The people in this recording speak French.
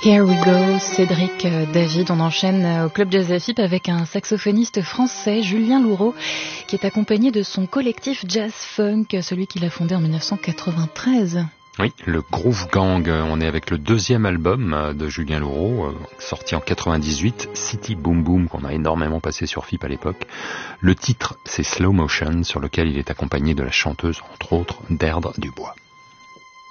Here we go, Cédric David. On enchaîne au Club Jazz AFIP avec un saxophoniste français, Julien Louraud, qui est accompagné de son collectif Jazz Funk, celui qu'il a fondé en 1993. Oui, le Groove Gang. On est avec le deuxième album de Julien Louraud, sorti en 98, City Boom Boom, qu'on a énormément passé sur FIP à l'époque. Le titre, c'est Slow Motion, sur lequel il est accompagné de la chanteuse, entre autres, Deirdre Dubois.